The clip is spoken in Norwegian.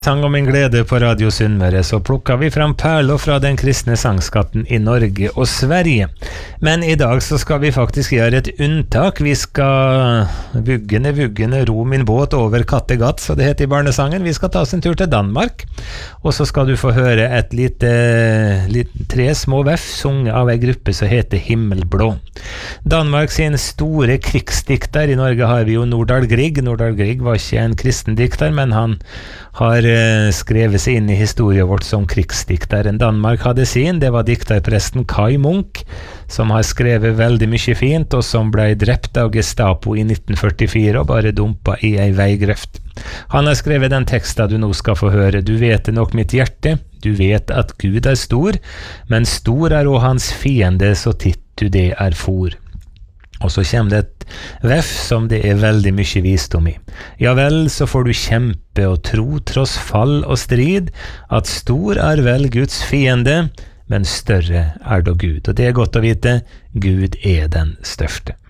Sang om min glede på Radio Sunnmøre, så plukket vi frem perler fra den kristne sangskatten i Norge og Sverige. Men i dag så skal vi faktisk gjøre et unntak. Vi skal vuggende ro min båt over Kattegat, så det heter i barnesangen. Vi skal ta oss en tur til Danmark, og så skal du få høre et tre små veff sunget av en gruppe som heter Himmelblå. Danmark sin store krigsdikter. I Norge har vi jo Nordahl Grieg. Nordahl Grieg var ikke en kristen dikter, men han har skrevet seg inn i historien vårt som krigsdikteren. Danmark hadde sin, det var dikterpresten Kai Munk, som har skrevet veldig mye fint, og som ble drept av Gestapo i 1944 og bare dumpet i ei veigrøft. Han har skrevet den teksten du nå skal få høre. Du vet det nok mitt hjerte, du vet at Gud er stor, men stor er også hans fiende, så titt du det er for. Og så kommer det et veff som det er veldig mye visdom i. Ja vel, så får du kjempe og tro tross fall og strid, at stor er vel Guds fiende, men større er da Gud. Og det er godt å vite, Gud er den største.